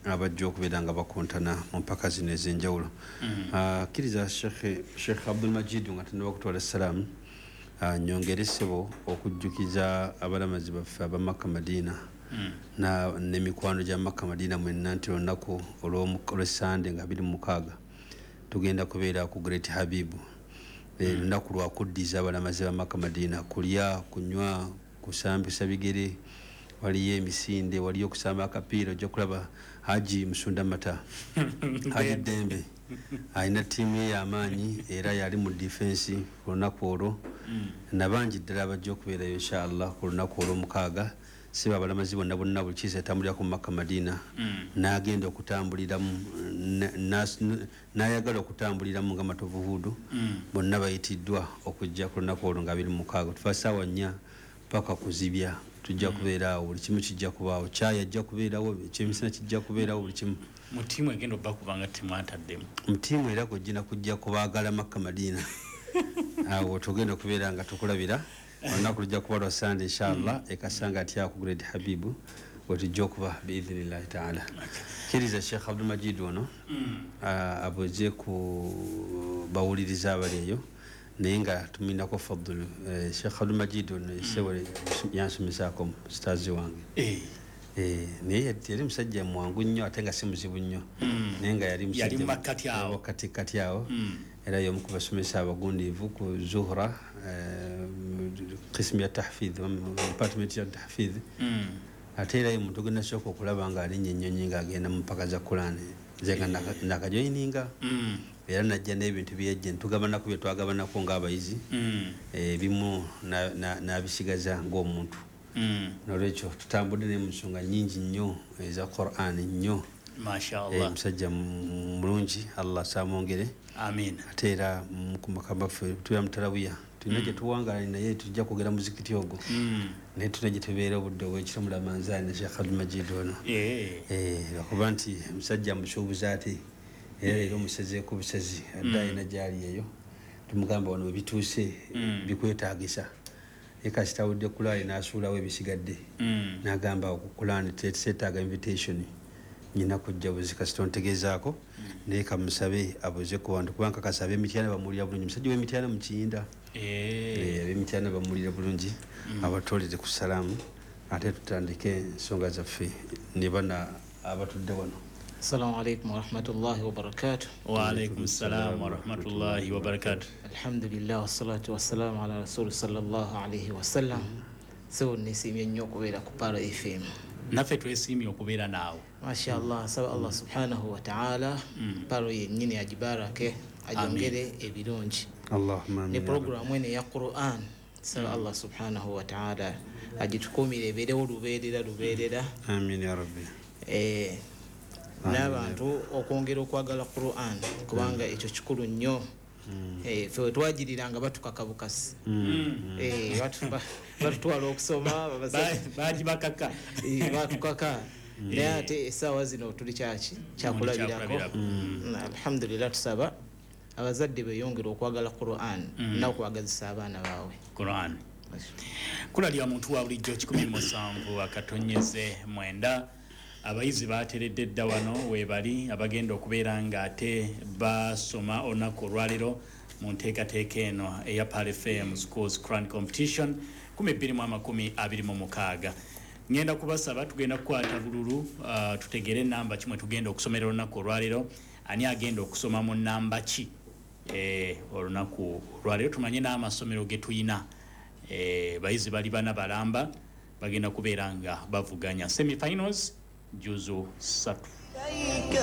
abajja okubeera nga bakontana mu mpaka zino ez'enjawulo. Akkiriza Sheikh Abdul Majid nga tannaba kutwala salaamu, nyongere ssebo okujjukiza abalamazi baffe aba Makka Madina n'emikwano gya Makka Madina mwenna nti olunaku olw'Essande nga 26 tugenda kubeera ku Great Habibu, lunaku lwa kuddiza abalamazi ba Makka Madina, kulya kunywa kusambisa bigere, waliyo emisinde, waliyo okusamba akapiira. Ojja kulaba Haji Musunda Mata Haji Dembe alina ttiimu ye y'amaanyi era yali mu defense ku lunaku olwo, nabangi ddala abajja okubeerayo inshallah ku lunaku olw'omukaaga. Siba abalamazi bonna buli kiisa etambulira ku Makka Madina n'agenda okutambuliramu n'ayagala okutambuliramu nga matovuhudu, bonna bayitiddwa okujja ku lunaku olwo nga 26 tufa ssaawa 4 paka kuzibya. Tujja kubeeraawo, buli kimu kijja kubaawo, caayi ajja kubeerawo, ekyemisana kijja kubeerawo, buli kimu. Mu ttiimu egenda obba kubanga temwataddemu mu ttiimu era gojjina kujja kubaagala Makka Madina awo tugenda kubeera nga tukulabira. Olunaku lujja kuba lwa Sande inshallah ekasanga atya ku Great Habibu wetujja okuba biidhinillahi taala. Kiriza Sheikh Abdul Majid ono aboze ku bawuliriza abali eyo naye nga tuminako Fadulu. Sheikh Abdul Majid ono yesewe yansomesaako staazi wange naye yali musajja mwangu nnyo ate nga si muzibu nnyo, naye nga yali musajja kati awo era y'omu ku basomesa abagundiivu ku Zuhra qismu ya tahfidh department ya tahfidh. Ate era ye muntu gwe nasooka okulaba nga alinnya ennyonyi ng'agenda mu mpaka za Qur'an, nze nga nakajoyininga era najja n'ebintu byejje ntugabanaku bye twagabanako ng'abayizi, ebimu n'abisigaza ng'omuntu. Nolwekyo tutambudde ne mu nsonga nnyingi nnyo eza Qur'an nnyo. Mashallah. Musajja mulungi, Allah saamwongere. Amin. Ate era ku makamba ffe tuya mutalawiya tulina gye tuwangala naye tujja kwogera muzikiti ogwo naye tulina gye tubeera obudde obwekiro mu Ramanzani ne Sheikh Abdul Majid ono lwakuba nti musajja musuubuza ate era leero musezeeko busezi adde alina gyali eyo tumugamba wano webituuse bikwetaagisa ekasitawudde kulaali n'asuulawo ebisigadde n'agamba okukulaani teetaaga invitation nyina kujja buzi kasita ontegeezaako naye kamusabe abuze ku bantu kubanga kasabe emityana bamuwulira bulungi. Musajja w'emityana mu Kiyinda ab'emityana bamuwulira bulungi abatolere ku salaamu ate tutandike ensonga zaffe ne bana abatudde wano. Assalamu alaikum wa rahmatullahi wa barakatuh. Wa alaikum salam wa rahmatullahi wa barakatuh. Alhamdulillah wassalatu wassalamu ala rasul sallallahu alaihi wasallam. So nisimye nnyo okubeera ku Paro FM. Naffe twesiimye okubeera naawe. Mashallah, saba Allah subhanahu wa ta'ala Paro yennyini agibarake ajongere ebirungi. Allahumma amin. Ne programu ene ya Qur'an saba Allah subhanahu wa ta'ala agitukumire ebeerewo lubeerera. Amin ya rabbi. N'abantu okwongera okwagala Qur'an kubanga ekyo kikulu nnyo. Ffe twagiriranga batukaka bukasi batutwala okusoma bagibakaka batukaka naye ate essaawa zino tuli kyakulabirako. Alhamdulillah tusaba abazadde beeyongera okwagala Qur'an n'okwagazisa abaana baabwe Qur'an. Kulalya muntu wa bulijjo 17 akatonyeze 9 abayizi bateredde dda wano webali abagenda okubeera nga ate basoma olunaku olwaliro mu nteekateeka eno eya Paro FM Schools Quran Competition 2026. Ngenda kubasaba tugenda kukwata bululu tutegere namba kimwe tugenda okusomera olunaku olwaliro, ani agenda okusoma mu namba ki olunaku olwaliro. Tumanye n'amasomero ge tuyina bayizi bali bana balamba bagenda kubeera nga bavuganya semi-finals juzu 3.